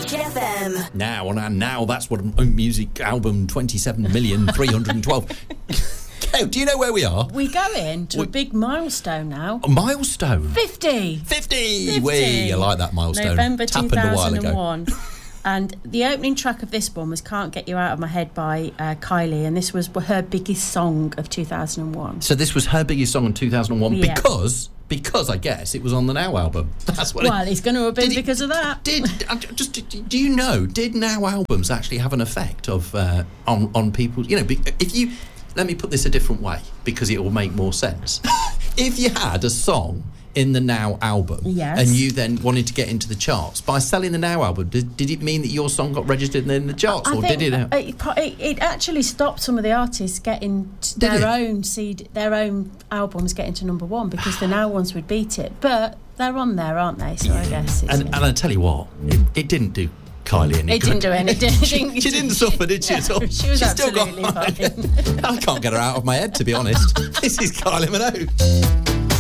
Magic FM. Now, on Now That's What Music album 27,312. Do you know where we are? We're going to a big milestone now. A milestone? 50! 50! Wee, I like that milestone. November It's happened a while ago. 2001. And the opening track of this one was Can't Get You Out of My Head by Kylie, and this was her biggest song of 2001. So this was her biggest song in 2001 Yeah. because I guess it was on the Now album. That's what. Well, it's going to have been because of that. Do you know? Did Now albums actually have an effect of on people? You know, if you let me put this a different way because it will make more sense. If you had a song in the Now album, yes, and you then wanted to get into the charts by selling the Now album, did it mean that your song got registered in the charts, or did it? It actually stopped some of the artists getting their own albums getting to number one because the Now ones would beat it. But they're on there, aren't they? So I guess. And I tell you what, it didn't do Kylie any good. It didn't do anything. She didn't suffer, did she? Yeah, at all? she was still absolutely fine. I can't get her out of my head, to be honest. This is Kylie Minogue.